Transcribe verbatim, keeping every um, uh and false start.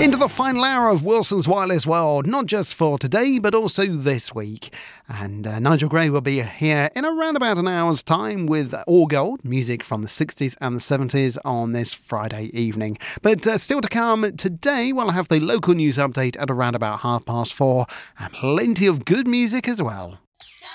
Into the final hour of Wilson's Wireless World, not just for today, but also this week. And uh, Nigel Gray will be here in around about an hour's time with All Gold, music from the sixties and the seventies on this Friday evening. But uh, still to come today, we'll have the local news update at around about half past four, and plenty of good music as well.